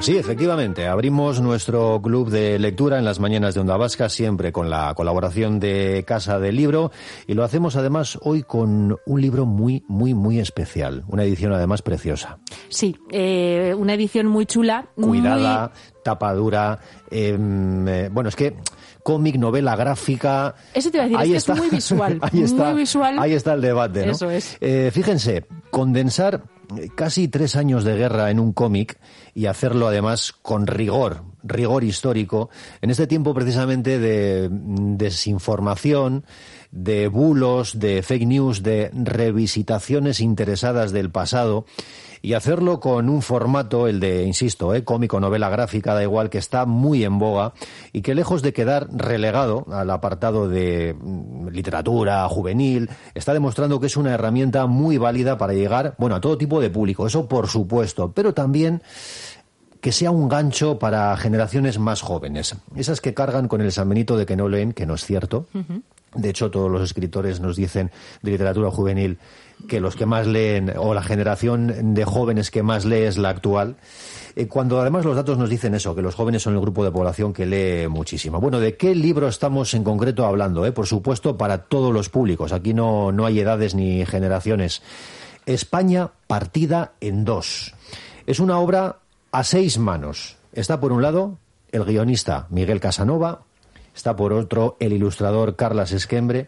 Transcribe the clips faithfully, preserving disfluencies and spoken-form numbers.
Pues sí, efectivamente, abrimos nuestro club de lectura en las mañanas de Onda Vasca, siempre con la colaboración de Casa del Libro, y lo hacemos además hoy con un libro muy, muy, muy especial, una edición además preciosa. Sí, eh, una edición muy chula. Cuidada, muy... tapa dura, eh, eh, bueno, es que cómic, novela gráfica... Eso te iba a decir, ahí es está, que es muy visual, ahí está, muy visual. Ahí está el debate, ¿no? Eso es. Eh, fíjense, condensar casi tres años de guerra en un cómic y hacerlo además con rigor, rigor histórico, en este tiempo precisamente de desinformación, de bulos, de fake news, de revisitaciones interesadas del pasado, y hacerlo con un formato, el de, insisto, eh, cómico, novela gráfica, da igual, que está muy en boga y que lejos de quedar relegado al apartado de mm, literatura juvenil, está demostrando que es una herramienta muy válida para llegar, bueno, a todo tipo de público, eso por supuesto, pero también que sea un gancho para generaciones más jóvenes, esas que cargan con el San Benito de que no leen, que no es cierto. Uh-huh. De hecho, todos los escritores nos dicen de literatura juvenil que los que más leen, o la generación de jóvenes que más lee, es la actual, eh, cuando además los datos nos dicen eso, que los jóvenes son el grupo de población que lee muchísimo. Bueno, ¿de qué libro estamos en concreto hablando? Eh? Por supuesto, para todos los públicos. Aquí no, no hay edades ni generaciones. España partida en dos. Es una obra a seis manos. Está por un lado el guionista Miguel Casanova, está por otro el ilustrador Carles Esquembre,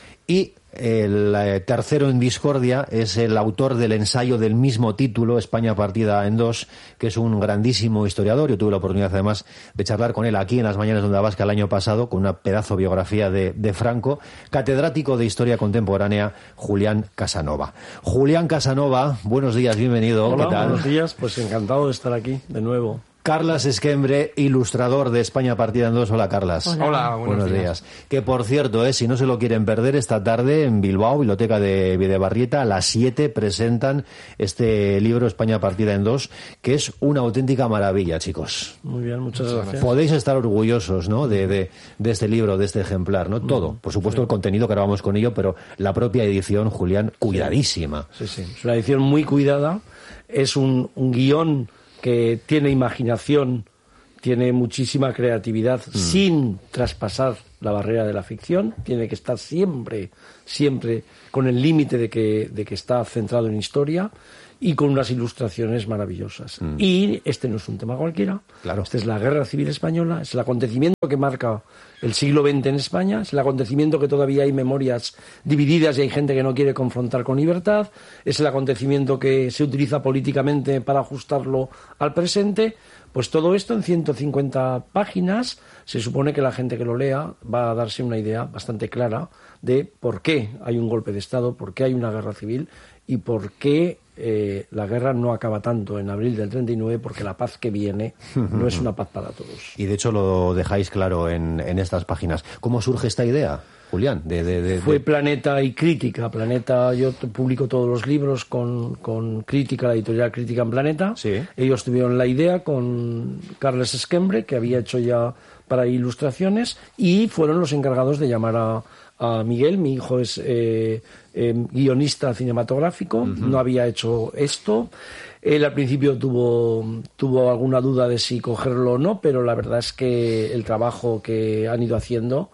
y el eh, tercero en discordia es el autor del ensayo del mismo título, España partida en dos, que es un grandísimo historiador. Yo tuve la oportunidad además de charlar con él aquí en las mañanas de Onda Vasca el año pasado, con una pedazo biografía de, de Franco, catedrático de Historia Contemporánea, Julián Casanova. Julián Casanova, buenos días, bienvenido. Hola, ¿qué tal? Buenos días, pues encantado de estar aquí de nuevo. Carles Esquembre, ilustrador de España partida en dos. Hola, Carles. Hola, Hola buenos, buenos días. días. Que, por cierto, eh, si no se lo quieren perder, esta tarde en Bilbao, Biblioteca de Bidebarrieta, a las siete presentan este libro España partida en dos, que es una auténtica maravilla, chicos. Muy bien, muchas gracias. Podéis estar orgullosos, ¿no?, de, de, de este libro, de este ejemplar, ¿no? Todo. Por supuesto, sí. El contenido, que ahora vamos con ello, pero la propia edición, Julián, cuidadísima. Sí, sí. Es una edición muy cuidada. Es un, un guión que tiene imaginación, tiene muchísima creatividad, mm. sin traspasar la barrera de la ficción. Tiene que estar siempre, siempre con el límite de que, de que está centrado en historia, y con unas ilustraciones maravillosas. Mm. Y este no es un tema cualquiera. Claro. Este es la Guerra Civil Española, es el acontecimiento que marca el siglo veinte en España, es el acontecimiento que todavía hay memorias divididas y hay gente que no quiere confrontar con libertad, es el acontecimiento que se utiliza políticamente para ajustarlo al presente. Pues todo esto en ciento cincuenta páginas, se supone que la gente que lo lea va a darse una idea bastante clara de por qué hay un golpe de Estado, por qué hay una guerra civil y por qué eh, la guerra no acaba tanto en abril del treinta y nueve, porque la paz que viene no es una paz para todos. Y de hecho lo dejáis claro en, en estas páginas. ¿Cómo surge esta idea, Julián? De, de, de, Fue de... Planeta y Crítica. Planeta, yo publico todos los libros con, con Crítica, la editorial Crítica en Planeta. Sí. Ellos tuvieron la idea con Carles Esquembre, que había hecho ya para ilustraciones, y fueron los encargados de llamar a, a Miguel. Mi hijo es eh, eh, guionista cinematográfico, uh-huh. no había hecho esto. Él al principio tuvo, tuvo alguna duda de si cogerlo o no, pero la verdad es que el trabajo que han ido haciendo...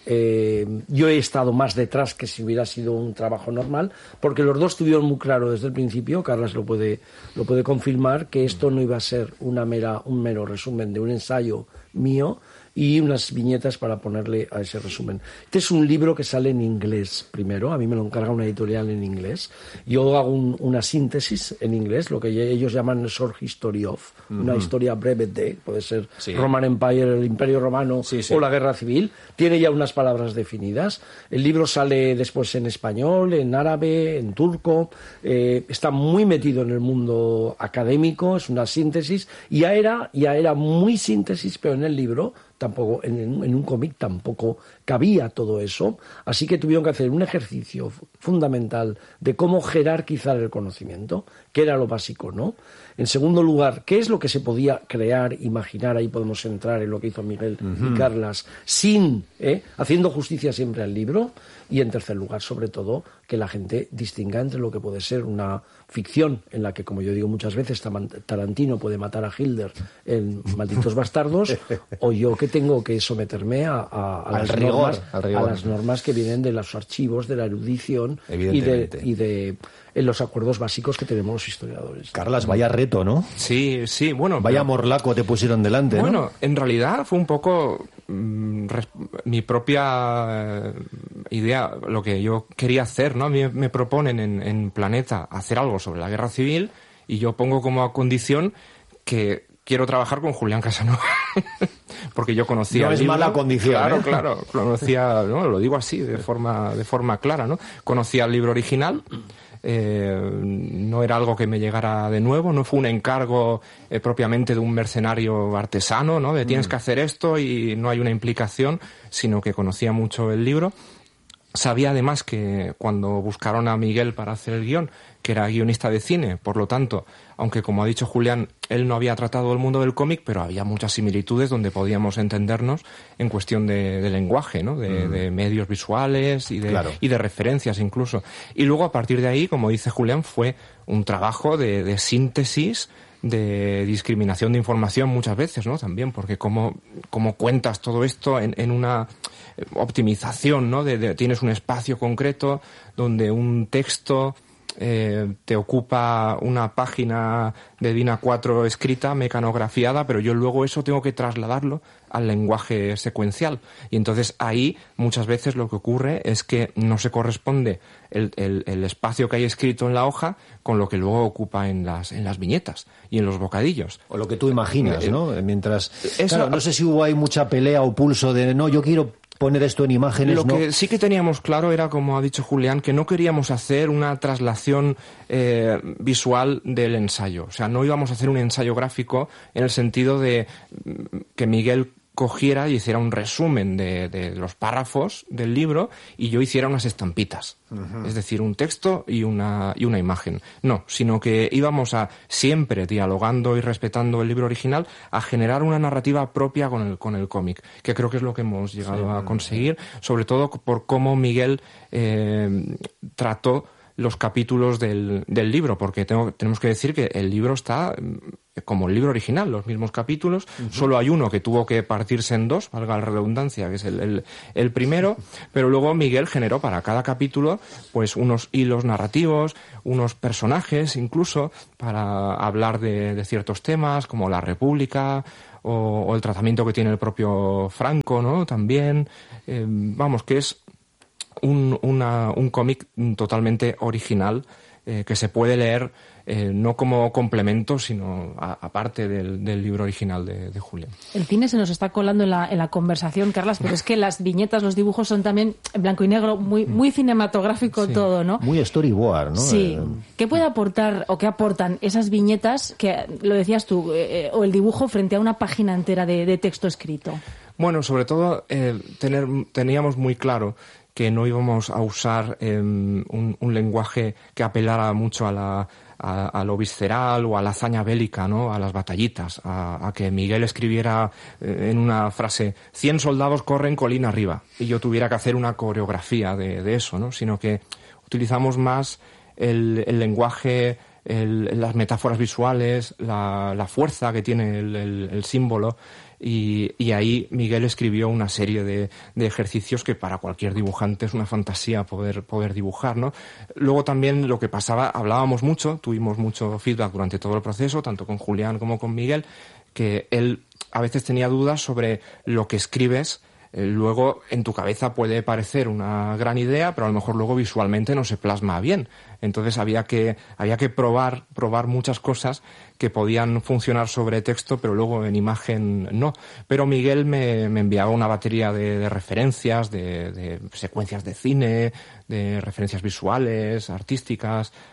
Eh, yo he estado más detrás que si hubiera sido un trabajo normal, porque los dos tuvieron muy claro desde el principio, Carles lo puede, lo puede confirmar, que esto no iba a ser una mera, un mero resumen de un ensayo mío y unas viñetas para ponerle a ese resumen. Este es un libro que sale en inglés primero, a mí me lo encarga una editorial en inglés. Yo hago un, una síntesis en inglés, lo que ellos llaman short history of, uh-huh. una historia breve de, puede ser sí. Roman Empire, el Imperio Romano, sí, sí. o la Guerra Civil. Tiene ya unas palabras definidas. El libro sale después en español, en árabe, en turco. Eh, está muy metido en el mundo académico, es una síntesis. Ya era, ya era muy síntesis, pero en el libro... tampoco, en, en un cómic tampoco cabía todo eso, así que tuvieron que hacer un ejercicio fundamental de cómo jerarquizar el conocimiento, que era lo básico, ¿no? En segundo lugar, ¿qué es lo que se podía crear, imaginar? Ahí podemos entrar en lo que hizo Miguel uh-huh. y Carlas, sin, ¿eh? haciendo justicia siempre al libro. Y en tercer lugar, sobre todo, que la gente distinga entre lo que puede ser una ficción en la que, como yo digo muchas veces, Tarantino puede matar a Hitler en Malditos Bastardos, o yo que tengo que someterme a, a, a, las, rigor, normas, a las normas que vienen de los archivos, de la erudición y de, y de en los acuerdos básicos que tenemos los historiadores. Carlas, vaya reto, ¿no? Sí, sí, bueno... Vaya pero... morlaco te pusieron delante, bueno, ¿no? Bueno, en realidad fue un poco mmm, res... mi propia eh, idea, lo que yo quería hacer, ¿no? A mí me proponen en, en Planeta hacer algo sobre la Guerra Civil y yo pongo como condición que quiero trabajar con Julián Casanova. Porque yo conocía no el es libro. Mala condición, claro, ¿eh? claro, conocía, no, lo digo así, de forma, de forma clara, ¿no? Conocía el libro original. Eh, no era algo que me llegara de nuevo, no fue un encargo eh, propiamente de un mercenario artesano, ¿no? De tienes mm. que hacer esto y no hay una implicación, sino que conocía mucho el libro. Sabía además que cuando buscaron a Miguel para hacer el guión, que era guionista de cine, por lo tanto, aunque como ha dicho Julián, él no había tratado el mundo del cómic, pero había muchas similitudes donde podíamos entendernos en cuestión de, de lenguaje, ¿no? De, mm. de medios visuales y de, claro. y de referencias incluso. Y luego a partir de ahí, como dice Julián, fue un trabajo de, de síntesis, de discriminación de información muchas veces, ¿no? También, porque cómo, cómo cuentas todo esto en, en una optimización, ¿no? De, de, tienes un espacio concreto donde un texto eh, te ocupa una página de DIN A cuatro escrita, mecanografiada, pero yo luego eso tengo que trasladarlo al lenguaje secuencial. Y entonces ahí muchas veces lo que ocurre es que no se corresponde el, el, el espacio que hay escrito en la hoja con lo que luego ocupa en las, en las viñetas y en los bocadillos. O lo que tú imaginas, ¿no? Mientras... Eso, claro, no sé si hubo ahí mucha pelea o pulso de no, yo quiero poner esto en imágenes. Lo no. que sí que teníamos claro era, como ha dicho Julián, que no queríamos hacer una traslación eh, visual del ensayo. O sea, no íbamos a hacer un ensayo gráfico en el sentido de que Miguel cogiera y hiciera un resumen de, de los párrafos del libro y yo hiciera unas estampitas. Uh-huh. Es decir, un texto y una, y una imagen. No, sino que íbamos a, siempre dialogando y respetando el libro original, a generar una narrativa propia con el, con el cómic, que creo que es lo que hemos llegado sí, a conseguir, sobre todo por cómo Miguel eh, trató los capítulos del, del libro, porque tengo, tenemos que decir que el libro está como el libro original, los mismos capítulos, uh-huh. Solo hay uno que tuvo que partirse en dos, valga la redundancia, que es el, el, el primero, pero luego Miguel generó para cada capítulo pues unos hilos narrativos, unos personajes incluso, para hablar de, de ciertos temas, como la República, o, o el tratamiento que tiene el propio Franco, ¿no? También, eh, vamos, que es Un, una, un cómic totalmente original eh, que se puede leer eh, no como complemento, sino a, aparte del, del libro original de, de Julián. El cine se nos está colando en la, en la conversación, Carlas, pero es que las viñetas, los dibujos son también en blanco y negro, muy, muy cinematográfico sí. Todo, ¿no? Muy storyboard, ¿no? Sí. Eh... ¿Qué puede aportar o qué aportan esas viñetas, que lo decías tú, eh, o el dibujo frente a una página entera de, de texto escrito? Bueno, sobre todo eh, tener, teníamos muy claro que no íbamos a usar eh, un, un lenguaje que apelara mucho a, la, a, a lo visceral o a la hazaña bélica, ¿no? A las batallitas, a, a que Miguel escribiera eh, en una frase cien soldados corren colina arriba y yo tuviera que hacer una coreografía de, de eso, ¿no? Sino que utilizamos más el, el lenguaje, el, las metáforas visuales, la, la fuerza que tiene el, el, el símbolo. Y, y ahí Miguel escribió una serie de, de ejercicios que para cualquier dibujante es una fantasía poder, poder dibujar, ¿no? Luego también lo que pasaba, hablábamos mucho, tuvimos mucho feedback durante todo el proceso, tanto con Julián como con Miguel, que él a veces tenía dudas sobre lo que escribes. Eh, luego en tu cabeza puede parecer una gran idea, pero a lo mejor luego visualmente no se plasma bien. Entonces había que, había que probar, probar muchas cosas que podían funcionar sobre texto, pero luego en imagen no. Pero Miguel me, me enviaba una batería de, de referencias, de, de secuencias de cine, de referencias visuales, artísticas,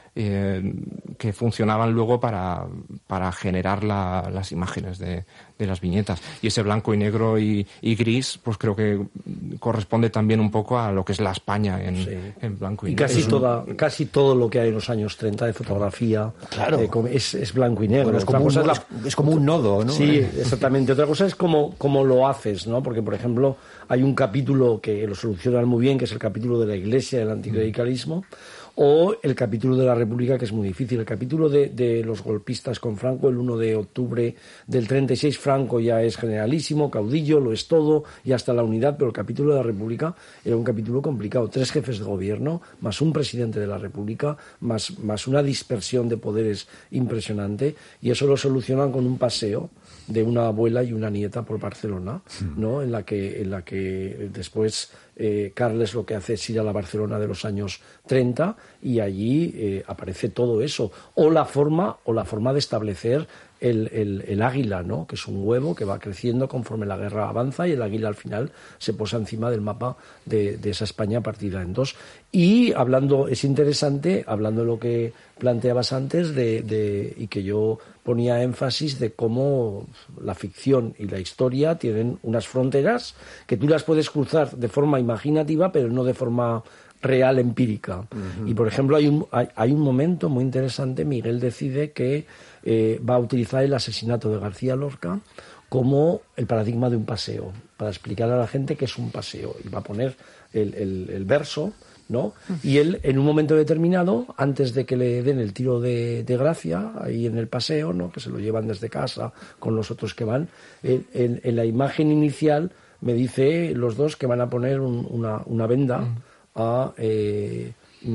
eh, que funcionaban luego para, para generar la, las imágenes de, de las viñetas. Y ese blanco y negro y, y gris, pues creo que corresponde también un poco a lo que es la España en, sí. en blanco y, y negro. Casi, un... toda, casi todo lo que hay en los años treinta de fotografía claro. eh, es, es blanco y negro. Bueno, es, como un, es, la... es como un nodo, ¿no? Sí, exactamente. Otra cosa es cómo, cómo lo haces, ¿no? Porque, por ejemplo, hay un capítulo que lo solucionan muy bien, que es el capítulo de la Iglesia, del anticlericalismo, o el capítulo de la República, que es muy difícil. El capítulo de, de los golpistas con Franco, el uno de octubre del treinta y seis, Franco ya es generalísimo, caudillo, lo es todo, y hasta la unidad, pero el capítulo de la República era un capítulo complicado. Tres jefes de gobierno, más un presidente de la República, más, más una dispersión de poderes impresionante, y eso lo solucionan con un paseo de una abuela y una nieta por Barcelona, ¿no? En la que, en la que después eh, Carles lo que hace es ir a la Barcelona de los años treinta y allí eh, aparece todo eso. O la forma, o la forma de establecer el, el, el águila, ¿no? Que es un huevo que va creciendo conforme la guerra avanza y el águila al final se posa encima del mapa de, de esa España partida en dos. Y hablando, es interesante, hablando de lo que planteabas antes de, de, y que yo ponía énfasis de cómo la ficción y la historia tienen unas fronteras que tú las puedes cruzar de forma imaginativa, pero no de forma real, empírica. Uh-huh. Y, por ejemplo, hay un, hay, hay un momento muy interesante. Miguel decide que eh, va a utilizar el asesinato de García Lorca como el paradigma de un paseo, para explicar a la gente qué es un paseo. Y va a poner el, el, el verso, ¿no? Y él, en un momento determinado, antes de que le den el tiro de, de gracia, ahí en el paseo, ¿no? Que se lo llevan desde casa con los otros que van, en, en, en la imagen inicial me dice los dos que van a poner un, una, una venda a eh,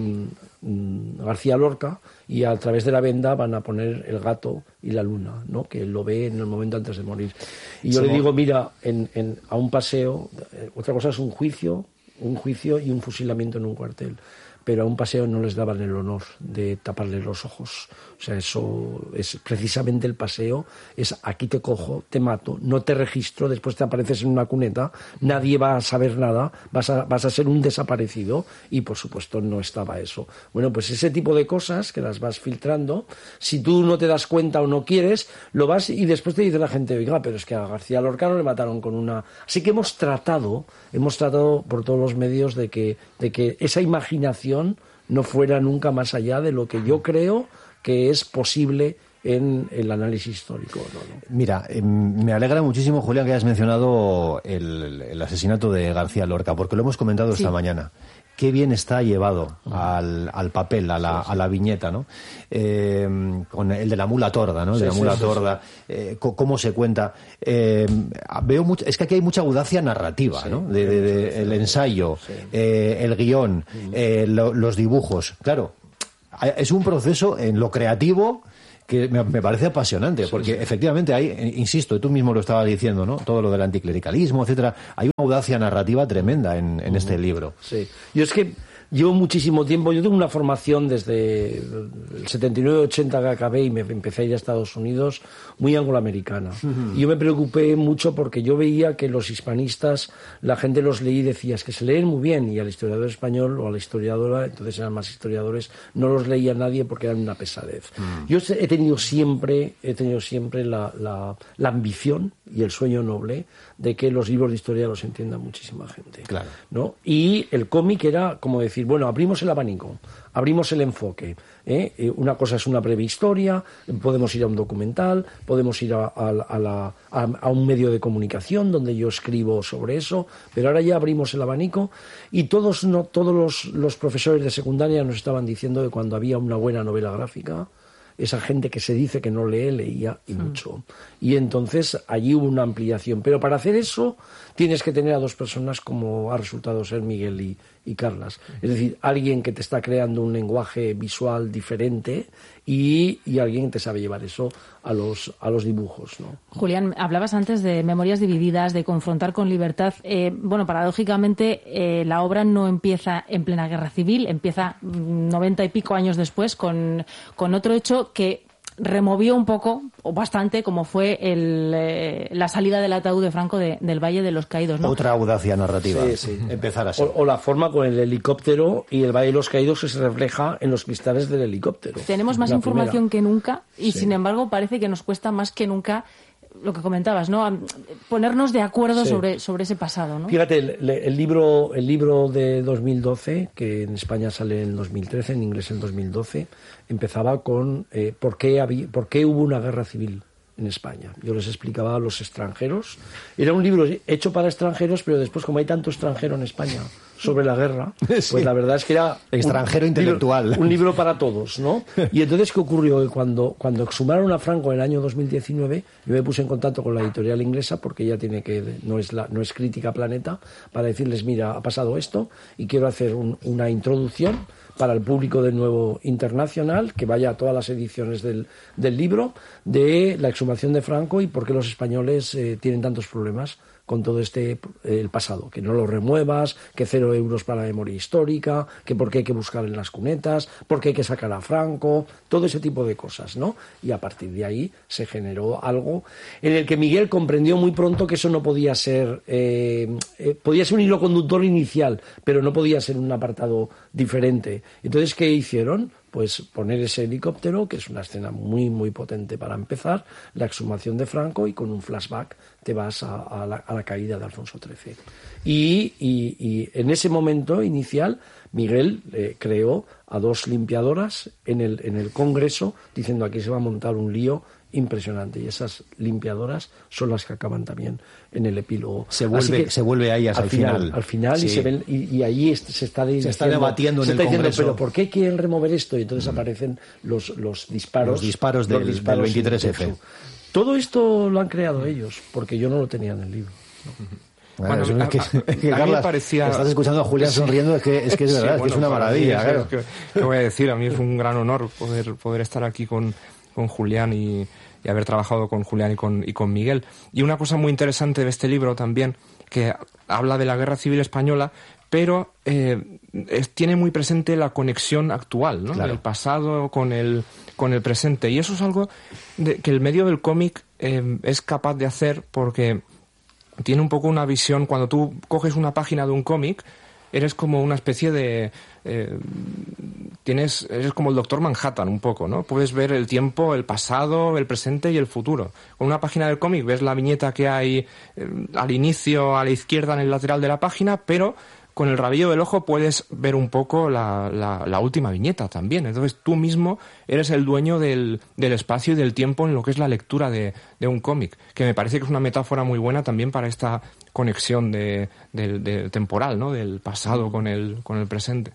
mm, García Lorca, y a través de la venda van a poner el gato y la luna, ¿no? Que él lo ve en el momento antes de morir. Y yo Somos... le digo, mira, en, en, a un paseo, eh, otra cosa es un juicio, un juicio y un fusilamiento en un cuartel, pero a un paseo no les daban el honor de taparle los ojos. O sea, eso es precisamente el paseo, es aquí te cojo, te mato, no te registro, después te apareces en una cuneta, nadie va a saber nada, vas a, vas a ser un desaparecido, y por supuesto no estaba eso. Bueno, pues ese tipo de cosas que las vas filtrando, si tú no te das cuenta o no quieres, lo vas y después te dice la gente, oiga, pero es que a García Lorca no le mataron con una... Así que hemos tratado, hemos tratado por todos los medios de que, de que esa imaginación no fuera nunca más allá de lo que yo creo que es posible en el análisis histórico. ¿no? Mira, eh, me alegra muchísimo, Julián, que hayas mencionado el, el asesinato de García Lorca, porque lo hemos comentado sí. esta mañana. Qué bien está llevado al, al papel, a la, sí, sí. a la viñeta, ¿no? Eh, con el de la mula torda, ¿no? El sí, de la mula sí, torda, sí. Eh, cómo se cuenta. Eh, veo mucho, es que aquí hay mucha audacia narrativa, sí, ¿no? De, de, de, el ensayo, sí. eh, el guión, eh, lo, los dibujos. Claro, es un proceso en lo creativo que me, me parece apasionante, porque sí, sí. efectivamente hay, insisto, tú mismo lo estabas diciendo, ¿no? Todo lo del anticlericalismo, etcétera. Hay una audacia narrativa tremenda en, en uh-huh. este libro. Sí. Yo es que llevo muchísimo tiempo, yo tengo una formación desde el setenta y nueve ochenta que acabé y me empecé a ir a Estados Unidos, muy angloamericana. Uh-huh. Y yo me preocupé mucho porque yo veía que los hispanistas, la gente los leía y decía, es que se leen muy bien, y al historiador español o a la historiadora, entonces eran más historiadores, no los leía nadie porque eran una pesadez. Uh-huh. Yo he tenido siempre, he tenido siempre la, la, la ambición y el sueño noble de que los libros de historia los entienda muchísima gente. Claro. ¿No? Y el cómic era como decir, bueno, abrimos el abanico, abrimos el enfoque. ¿eh? Una cosa es una breve historia, podemos ir a un documental, podemos ir a, a, a, la, a, a un medio de comunicación donde yo escribo sobre eso, pero ahora ya abrimos el abanico, y todos, no, todos los, los profesores de secundaria nos estaban diciendo que cuando había una buena novela gráfica, esa gente que se dice que no lee, leía y mucho. Y entonces allí hubo una ampliación. Pero para hacer eso tienes que tener a dos personas como ha resultado ser Miguel y, y Carlas. Es decir, alguien que te está creando un lenguaje visual diferente y, y alguien que te sabe llevar eso a los, a los dibujos, ¿no? Julián, hablabas antes de memorias divididas, de confrontar con libertad. Eh, bueno, paradójicamente, eh, la obra no empieza en plena guerra civil, empieza noventa y pico años después con, con otro hecho que removió un poco, o bastante, como fue el, eh, la salida del ataúd de Franco de, del Valle de los Caídos, ¿no? Otra audacia narrativa. Sí, sí. Empezar así. O, o la forma con el helicóptero y el Valle de los Caídos que se refleja en los cristales del helicóptero. Tenemos más la información primera. que nunca y, Sí. sin embargo, parece que nos cuesta más que nunca lo que comentabas, ¿no? Ponernos de acuerdo Sí. sobre, sobre ese pasado, ¿no? Fíjate, el, el libro el libro de dos mil doce, que en España sale en dos mil trece, en inglés en dos mil doce, empezaba con eh, ¿por qué había, por qué hubo una guerra civil en España? Yo les explicaba a los extranjeros. Era un libro hecho para extranjeros, pero después, como hay tanto extranjero en España sobre la guerra, pues Sí. la verdad es que era Extranjero un intelectual. libro, un libro para todos, ¿no? Y entonces, ¿qué ocurrió? Que cuando, cuando exhumaron a Franco en el año dos mil diecinueve, yo me puse en contacto con la editorial inglesa, porque ella tiene que, no es, la, no es Crítica Planeta, para decirles, mira, ha pasado esto y quiero hacer un, una introducción para el público del Nuevo Internacional, que vaya a todas las ediciones del, del libro, de la exhumación de Franco y por qué los españoles eh, tienen tantos problemas con todo este eh, el pasado, que no lo remuevas, que cero euros para la memoria histórica, que por qué hay que buscar en las cunetas, por qué hay que sacar a Franco, todo ese tipo de cosas, ¿no? Y a partir de ahí se generó algo en el que Miguel comprendió muy pronto que eso no podía ser, eh, eh, podía ser un hilo conductor inicial, pero no podía ser un apartado diferente. Entonces, ¿qué hicieron? Pues poner ese helicóptero, que es una escena muy, muy potente para empezar, la exhumación de Franco, y con un flashback te vas a, a, la, a la caída de Alfonso trece. Y, y, y en ese momento inicial, Miguel eh, creó a dos limpiadoras en el, en el Congreso, diciendo aquí se va a montar un lío impresionante, y esas limpiadoras son las que acaban también en el epílogo. Se vuelve, que, se vuelve a ellas al final. final. Al final, sí. y, se ven, y, y ahí se está, se está debatiendo en se el está Congreso. diciendo, pero ¿por qué quieren remover esto? Y entonces aparecen los, los disparos. Los disparos del, los disparos del veintitrés efe. Todo esto lo han creado ellos, porque yo no lo tenía en el libro. Bueno, Bueno, es que, a- a- es que, a mí Carlas, me parecía- estás escuchando a Julián Sí. sonriendo, es que es, que es Sí, verdad, es bueno, que es una para mí, maravilla. eso Claro. es que- ¿qué voy a decir? A mí es un gran honor poder, poder estar aquí con, con Julián y, y haber trabajado con Julián y con, y con Miguel. Y una cosa muy interesante de este libro también, que habla de la Guerra Civil Española, pero eh, es- tiene muy presente la conexión actual, ¿no? Claro. Del pasado con el, con el presente. Y eso es algo de, que el medio del cómic eh, es capaz de hacer, porque tiene un poco una visión. Cuando tú coges una página de un cómic, eres como una especie de... Eh, tienes eres como el Doctor Manhattan un poco, ¿no? Puedes ver el tiempo, el pasado, el presente y el futuro. Con una página del cómic ves la viñeta que hay eh, al inicio, a la izquierda, en el lateral de la página, pero con el rabillo del ojo puedes ver un poco la, la, la última viñeta también. Entonces tú mismo eres el dueño del, del espacio y del tiempo en lo que es la lectura de, de un cómic, que me parece que es una metáfora muy buena también para esta conexión de, de, de temporal, ¿no? Del pasado con el, con el presente.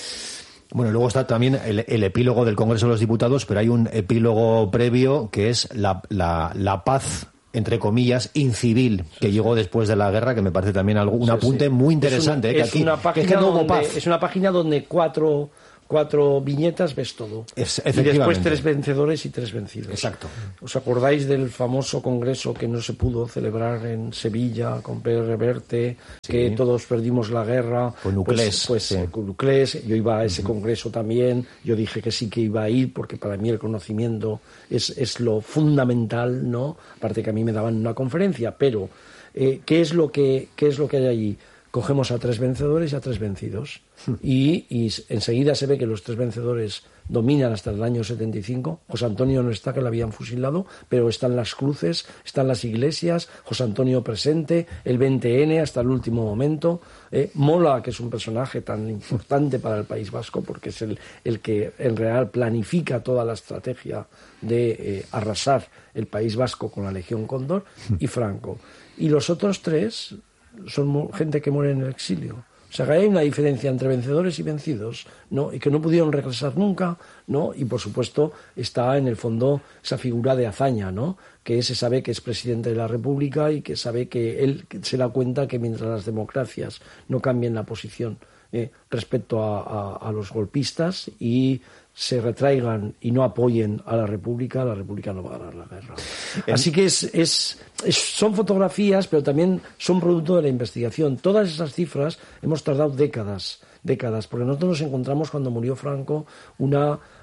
Bueno, luego está también el, el epílogo del Congreso de los Diputados, pero hay un epílogo previo que es la, la, la paz, entre comillas, incivil, que llegó después de la guerra, que me parece también algo, un Sí, apunte sí. muy interesante. Es eh, una, que es aquí, una que página es que no hubo donde, paz. es una página donde cuatro, cuatro viñetas ves todo. Es- y después efectivamente. tres vencedores y tres vencidos. Exacto. ¿Os acordáis del famoso congreso que no se pudo celebrar en Sevilla con Pérez Reverte, que todos perdimos la guerra? Con Uclés, Pues, pues sí. eh, con Uclés, yo iba a ese congreso también, yo dije que sí que iba a ir, porque para mí el conocimiento es, es lo fundamental, ¿no? Aparte que a mí me daban una conferencia, pero eh, ¿qué es lo que, qué es lo que hay allí? Cogemos a tres vencedores y a tres vencidos. Y, y enseguida se ve que los tres vencedores dominan hasta el año setenta y cinco. José Antonio no está, que lo habían fusilado, pero están las cruces, están las iglesias, José Antonio presente, el veinte ene hasta el último momento. Eh, Mola, que es un personaje tan importante para el País Vasco, porque es el, el que en real planifica toda la estrategia de eh, arrasar el País Vasco con la Legión Cóndor, y Franco. Y los otros tres son mu- gente que muere en el exilio. O sea, que hay una diferencia entre vencedores y vencidos, ¿no? Y que no pudieron regresar nunca, ¿no? Y, por supuesto, está en el fondo esa figura de Azaña, ¿no? Que se sabe que es presidente de la República y que sabe que él se da cuenta que mientras las democracias no cambien la posición eh, respecto a, a, a los golpistas y se retraigan y no apoyen a la República, la República no va a ganar la guerra. Así que es, es, es, son fotografías, pero también son producto de la investigación. Todas esas cifras hemos tardado décadas, décadas, porque nosotros nos encontramos cuando murió Franco una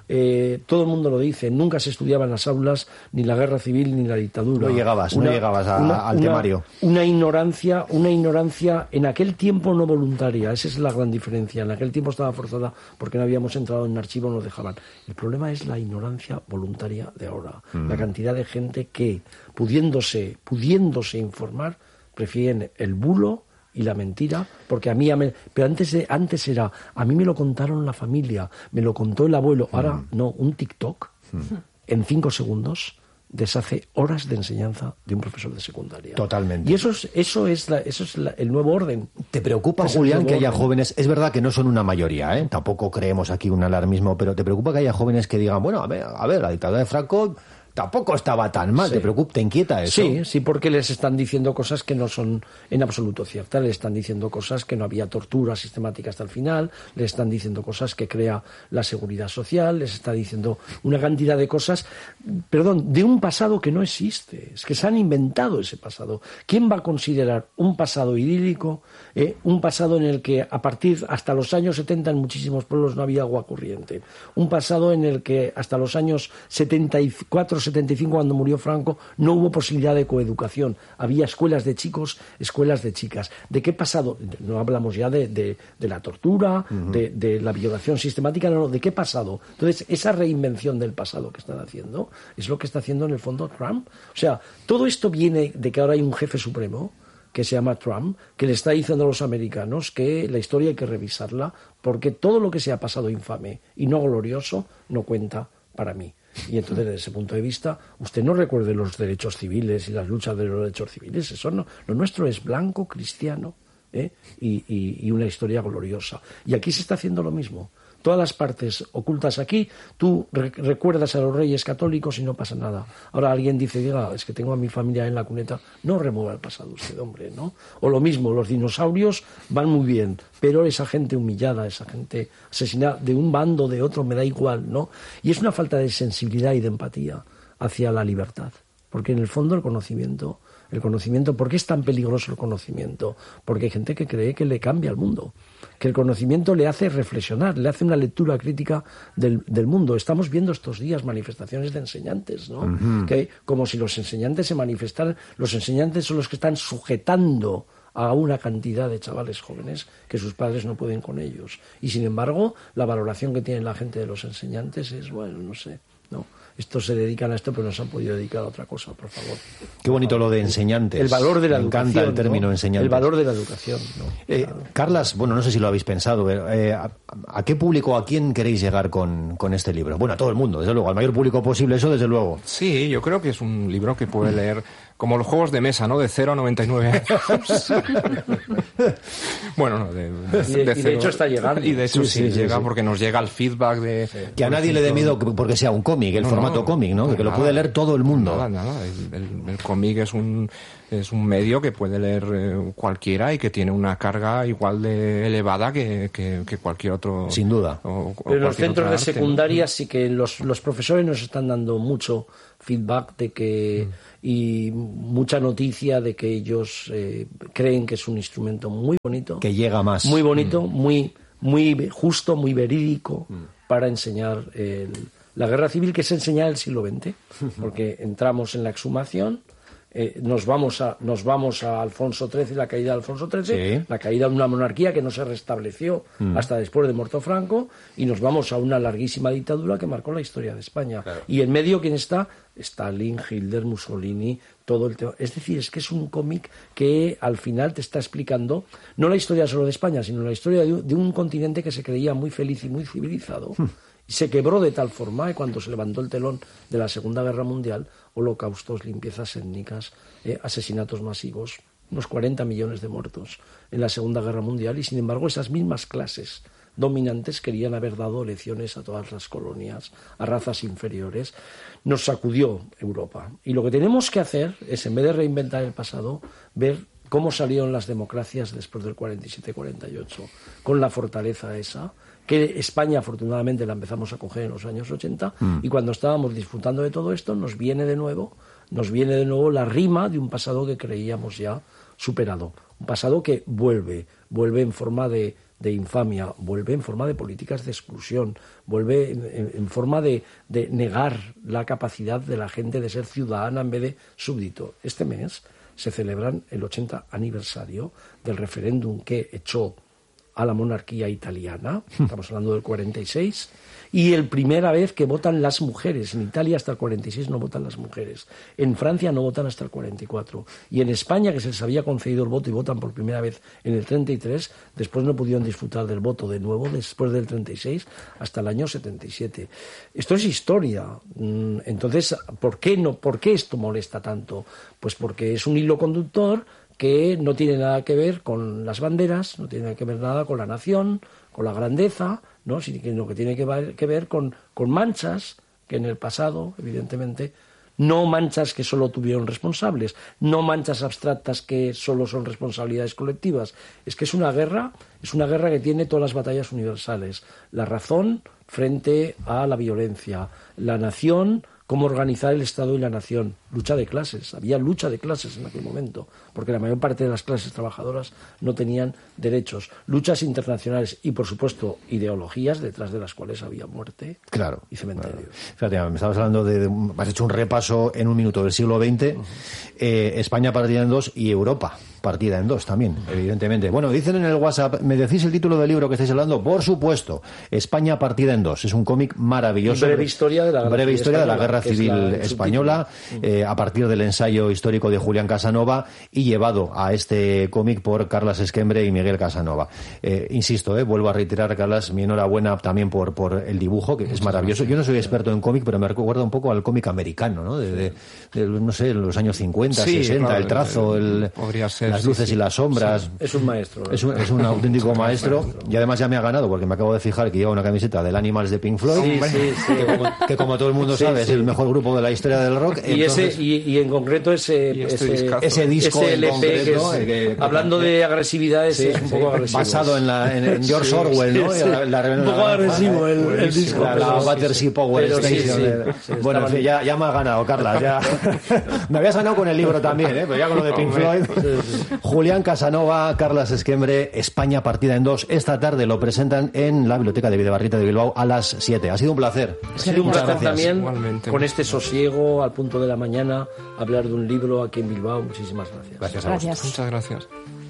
Eh, todo el mundo lo dice, nunca se estudiaba en las aulas ni la guerra civil ni la dictadura. No llegabas, una, no llegabas a, una, al una, temario. Una ignorancia, una ignorancia en aquel tiempo no voluntaria, esa es la gran diferencia. En aquel tiempo estaba forzada porque no habíamos entrado en archivo, no nos dejaban. El problema es la ignorancia voluntaria de ahora. Mm. La cantidad de gente que, pudiéndose, pudiéndose informar, prefieren el bulo y la mentira, porque a mí, a me, pero antes, de, antes era, a mí me lo contaron la familia, me lo contó el abuelo, ahora mm. no, un TikTok, mm. en cinco segundos, deshace horas de enseñanza de un profesor de secundaria. Totalmente. Y eso es, eso es, la, eso es la, el nuevo orden. ¿Te preocupa, Julián, que haya orden. jóvenes? Es verdad que no son una mayoría, ¿eh? Tampoco creemos aquí un alarmismo, pero ¿te preocupa que haya jóvenes que digan, bueno, a ver, a ver la dictadura de Franco tampoco estaba tan mal? Sí. ¿Te preocupa, te inquieta eso? Sí, sí, porque les están diciendo cosas que no son en absoluto ciertas. Les están diciendo cosas que no había tortura sistemática hasta el final. Les están diciendo cosas que crea la seguridad social. Les está diciendo una cantidad de cosas, perdón, de un pasado que no existe. Es que se han inventado ese pasado. ¿Quién va a considerar un pasado idílico? Eh, un pasado en el que a partir hasta los años setenta en muchísimos pueblos no había agua corriente. Un pasado en el que hasta los años setenta y cuatro setenta y cinco, cuando murió Franco, no hubo posibilidad de coeducación. Había escuelas de chicos, escuelas de chicas. ¿De qué pasado? No hablamos ya de, de, de la tortura, uh-huh. de, de la violación sistemática, no, no, ¿de qué pasado? Entonces, esa reinvención del pasado que están haciendo es lo que está haciendo en el fondo Trump. O sea, todo esto viene de que ahora hay un jefe supremo que se llama Trump, que le está diciendo a los americanos que la historia hay que revisarla porque todo lo que se ha pasado infame y no glorioso no cuenta para mí. Y entonces, desde ese punto de vista, usted no recuerde los derechos civiles y las luchas de los derechos civiles. Eso no, lo nuestro es blanco, cristiano, ¿eh? y, y, y una historia gloriosa. Y aquí se está haciendo lo mismo. Todas las partes ocultas aquí, tú re- recuerdas a los reyes católicos y no pasa nada. Ahora alguien dice, diga, es que tengo a mi familia en la cuneta. No remueva el pasado usted, hombre, ¿no? O lo mismo, los dinosaurios van muy bien, pero esa gente humillada, esa gente asesinada de un bando, de otro, me da igual, ¿no? Y es una falta de sensibilidad y de empatía hacia la libertad. Porque en el fondo el conocimiento, el conocimiento, ¿por qué es tan peligroso el conocimiento? Porque hay gente que cree que le cambia el mundo, que el conocimiento le hace reflexionar, le hace una lectura crítica del, del mundo. Estamos viendo estos días manifestaciones de enseñantes, ¿no? Uh-huh. Que como si los enseñantes se manifestaran, los enseñantes son los que están sujetando a una cantidad de chavales jóvenes que sus padres no pueden con ellos. Y sin embargo, la valoración que tiene la gente de los enseñantes es, bueno, no sé, ¿no? Estos se dedican a esto, pero no se han podido dedicar a otra cosa, por favor. Qué bonito lo de enseñantes. El valor de la Me educación. Me encanta el término ¿no? enseñantes. El valor de la educación. ¿no? Eh, claro. Carlas, bueno, no sé si lo habéis pensado, pero, eh, ¿a, ¿a qué público, a quién queréis llegar con, con este libro? Bueno, a todo el mundo, desde luego, al mayor público posible, eso desde luego. Sí, yo creo que es un libro que puede leer como los juegos de mesa, ¿no? De cero a noventa y nueve años. Bueno, no, de, de, y, de, de, y de hecho está llegando. Y de hecho sí, sí, sí llega sí. porque nos llega el feedback de... Sí. Que a nadie le dé miedo porque sea un cómic, el no, formato no, cómic, ¿no? no Que nada, lo puede leer todo el mundo. Nada, nada. El, el, el cómic es un, es un medio que puede leer eh, cualquiera y que tiene una carga igual de elevada que, que, que cualquier otro... Sin duda. O, o Pero en los centros de secundaria sí que los, los profesores nos están dando mucho feedback de que... Mm. Y mucha noticia de que ellos eh, creen que es un instrumento muy bonito. Que llega más. Muy bonito, mm. muy, muy justo, muy verídico mm. para enseñar el, la guerra civil, que es enseñar el siglo veinte. Porque entramos en la exhumación, eh, nos vamos a nos vamos a Alfonso trece y la caída de Alfonso trece, sí. La caída de una monarquía que no se restableció mm. hasta después de muerto Franco, y nos vamos a una larguísima dictadura que marcó la historia de España. Claro. Y en medio, ¿quién está? Stalin, Hitler, Mussolini, todo el tema. Es decir, es que es un cómic que al final te está explicando no la historia solo de España, sino la historia de un, de un continente que se creía muy feliz y muy civilizado. Hmm. Y se quebró de tal forma que cuando se levantó el telón de la Segunda Guerra Mundial, holocaustos, limpiezas étnicas, eh, asesinatos masivos, unos cuarenta millones de muertos en la Segunda Guerra Mundial, y sin embargo esas mismas clases dominantes querían haber dado lecciones a todas las colonias, a razas inferiores. Nos sacudió Europa. Y lo que tenemos que hacer es, en vez de reinventar el pasado, ver cómo salieron las democracias después del cuarenta y siete cuarenta y ocho, con la fortaleza esa, que España afortunadamente la empezamos a coger en los años ochenta, mm. y cuando estábamos disfrutando de todo esto, nos viene de nuevo, nos viene de nuevo la rima de un pasado que creíamos ya superado. Un pasado que vuelve, vuelve en forma de de infamia, vuelve en forma de políticas de exclusión, vuelve en, en, en forma de, de negar la capacidad de la gente de ser ciudadana en vez de súbdito. Este mes se celebran el ochenta aniversario del referéndum que echó a la monarquía italiana, estamos hablando del cuarenta y seis, y el primera vez que votan las mujeres. En Italia hasta el cuarenta y seis no votan las mujeres, en Francia no votan hasta el cuarenta y cuatro, y en España, que se les había concedido el voto y votan por primera vez en el treinta y tres, después no pudieron disfrutar del voto de nuevo después del treinta y seis hasta el año setenta y siete. Esto es historia. Entonces, ¿por qué no? ¿Por qué esto molesta tanto? Pues porque es un hilo conductor que no tiene nada que ver con las banderas, no tiene que ver nada con la nación, con la grandeza, ¿no? Sino que tiene que ver, que ver con, con manchas que en el pasado, evidentemente, no manchas que solo tuvieron responsables, no manchas abstractas que solo son responsabilidades colectivas. Es que es una guerra, es una guerra que tiene todas las batallas universales. La razón frente a la violencia, la nación, cómo organizar el Estado y la nación, lucha de clases, había lucha de clases en aquel momento, porque la mayor parte de las clases trabajadoras no tenían derechos, luchas internacionales y, por supuesto, ideologías detrás de las cuales había muerte claro, y cementerio. Claro. Fíjate, me estabas hablando de, de, has hecho un repaso en un minuto del siglo veinte, uh-huh. eh, España partida en dos y Europa partida en dos también, evidentemente. Bueno, dicen en el WhatsApp, ¿me decís el título del libro que estáis hablando? Por supuesto, España partida en dos. Es un cómic maravilloso. Breve historia de la breve guerra historia de la guerra civil civil española, eh, a partir del ensayo histórico de Julián Casanova y llevado a este cómic por Carlas Esquembre y Miguel Casanova. Eh, insisto, eh, vuelvo a reiterar, Carlas, mi enhorabuena también por, por el dibujo, que Muchas es maravilloso. Gracias. Yo no soy experto en cómic, pero me recuerda un poco al cómic americano, ¿no? De, de, de, no sé, los años cincuenta, sí, sesenta, claro, el trazo, el, podría ser, las luces sí, y las sombras. Sí. Es un maestro. Es un, es un auténtico maestro, maestro, y además ya me ha ganado, porque me acabo de fijar que lleva una camiseta del Animals de Pink Floyd, sí, sí, sí. Que, como, que como todo el mundo sí, sabe, sí. es el mejor grupo de la historia del rock. Y, entonces, ese, y, y en concreto ese, este ese, ese disco ese L P concreto, que es, que, que, hablando que, de agresividad, ese sí, es un sí, poco agresivo. Basado en, la, en, en George sí, Orwell, ¿no? Sí, sí. La, la, la, un poco la, agresivo el, el, el disco. La, la Battersea Power pero Station. Sí, de, sí, bueno, en fin, ya, ya me has ganado, Carla. Ya. Me habías ganado con el libro también, ¿eh? Pero ya con lo de Pink Floyd. Sí, sí. Julián Casanova, Carlas Esquembre, España partida en dos. Esta tarde lo presentan en la Biblioteca de Videbarrita de Bilbao a las siete. Ha sido un placer. Ha sido un placer también, igualmente, con este sosiego al punto de la mañana, hablar de un libro aquí en Bilbao. Muchísimas gracias. Gracias a Gracias. Muchas gracias.